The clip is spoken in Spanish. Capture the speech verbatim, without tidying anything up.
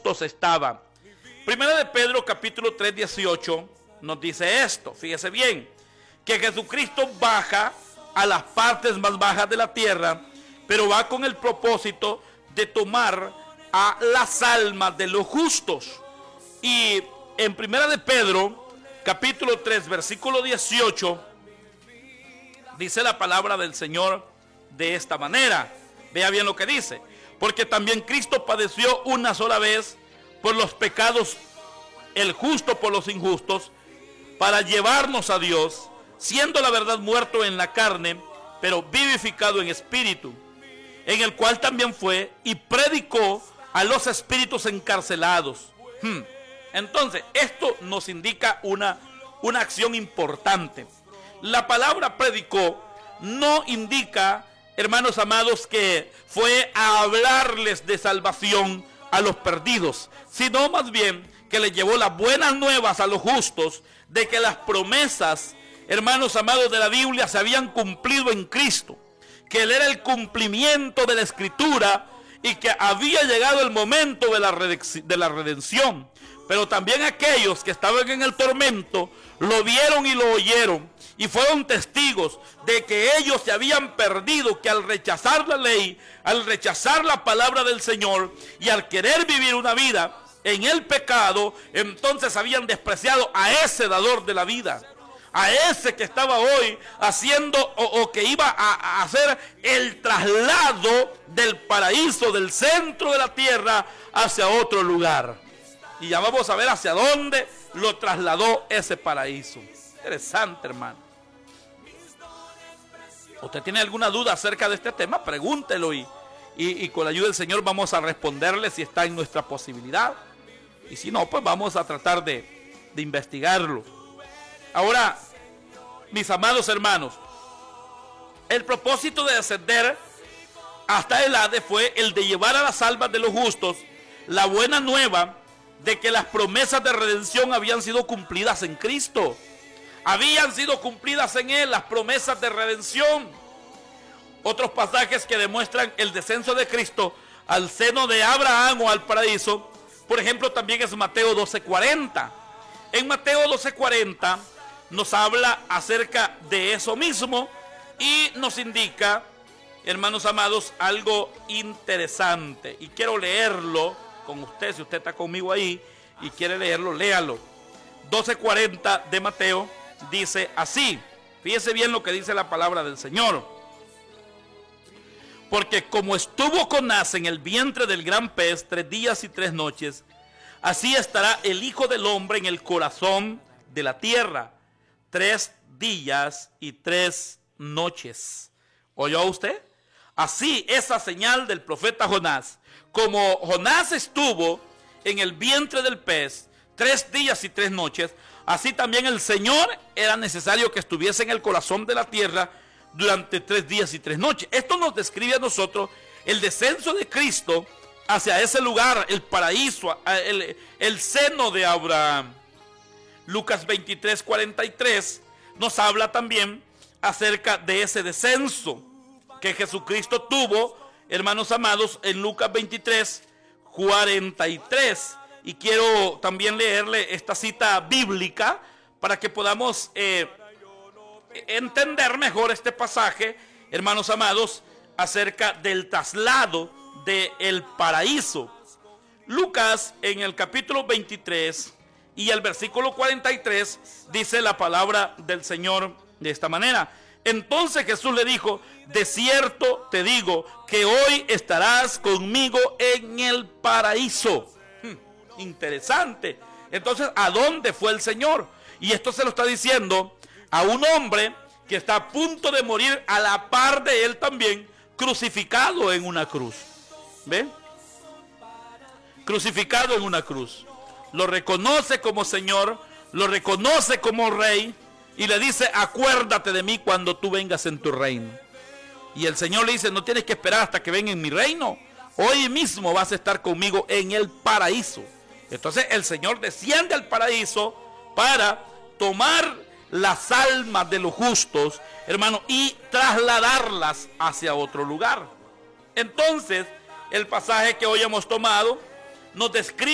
justos estaban. Primera de Pedro capítulo tres, dieciocho nos dice esto, fíjese bien, que Jesucristo baja a las partes más bajas de la tierra, pero va con el propósito de tomar a las almas de los justos. Y en Primera de Pedro capítulo tres, versículo dieciocho, dice la palabra del Señor de esta manera. Vea bien lo que dice. Porque también Cristo padeció una sola vez por los pecados, el justo por los injustos, para llevarnos a Dios, siendo la verdad muerto en la carne, pero vivificado en espíritu, en el cual también fue y predicó a los espíritus encarcelados. Hmm. Entonces, esto nos indica una, una acción importante. La palabra predicó no indica, hermanos amados, que fue a hablarles de salvación a los perdidos, sino más bien que les llevó las buenas nuevas a los justos de que las promesas, hermanos amados, de la Biblia se habían cumplido en Cristo, que Él era el cumplimiento de la Escritura y que había llegado el momento de la, de la redención. Pero también aquellos que estaban en el tormento lo vieron y lo oyeron y fueron testigos de que ellos se habían perdido, que al rechazar la ley, al rechazar la palabra del Señor y al querer vivir una vida en el pecado, entonces habían despreciado a ese dador de la vida, a ese que estaba hoy haciendo o, o que iba a, a hacer el traslado del paraíso, del centro de la tierra hacia otro lugar. Y ya vamos a ver hacia dónde lo trasladó ese paraíso. Interesante, hermano. ¿Usted tiene alguna duda acerca de este tema? Pregúntelo y, y, y con la ayuda del Señor vamos a responderle si está en nuestra posibilidad. Y si no, pues vamos a tratar de, de investigarlo. Ahora, mis amados hermanos, el propósito de descender hasta el Hades fue el de llevar a las almas de los justos la buena nueva de que las promesas de redención habían sido cumplidas en Cristo. Habían sido cumplidas en Él las promesas de redención. Otros pasajes que demuestran el descenso de Cristo al seno de Abraham o al paraíso, por ejemplo, también es Mateo doce cuarenta. En Mateo doce cuarenta nos habla acerca de eso mismo y nos indica, hermanos amados, algo interesante. Y quiero leerlo con usted, si usted está conmigo ahí y quiere leerlo, léalo. doce cuarenta de Mateo dice así, fíjese bien lo que dice la palabra del Señor. Porque como estuvo Jonás en el vientre del gran pez tres días y tres noches, así estará el Hijo del Hombre en el corazón de la tierra tres días y tres noches. ¿Oyó usted? Así esa señal del profeta Jonás. Como Jonás estuvo en el vientre del pez tres días y tres noches, así también el Señor era necesario que estuviese en el corazón de la tierra durante tres días y tres noches. Esto nos describe a nosotros el descenso de Cristo hacia ese lugar, el paraíso, el, el seno de Abraham. Lucas veintitrés cuarenta y tres nos habla también acerca de ese descenso que Jesucristo tuvo, hermanos amados, en Lucas veintitrés cuarenta y tres. Y quiero también leerle esta cita bíblica para que podamos eh, entender mejor este pasaje, hermanos amados, acerca del traslado del paraíso. Lucas en el capítulo veintitrés y el versículo cuarenta y tres dice la palabra del Señor de esta manera. Entonces Jesús le dijo: de cierto te digo que hoy estarás conmigo en el paraíso. Hmm, interesante. Entonces, ¿a dónde fue el Señor? Y esto se lo está diciendo a un hombre que está a punto de morir a la par de él también, crucificado en una cruz. ¿Ven? Crucificado en una cruz. Lo reconoce como Señor, lo reconoce como Rey y le dice: acuérdate de mí cuando tú vengas en tu reino. Y el Señor le dice: no tienes que esperar hasta que venga en mi reino. Hoy mismo vas a estar conmigo en el paraíso. Entonces el Señor desciende al paraíso para tomar las almas de los justos, hermano, y trasladarlas hacia otro lugar. Entonces, el pasaje que hoy hemos tomado nos describe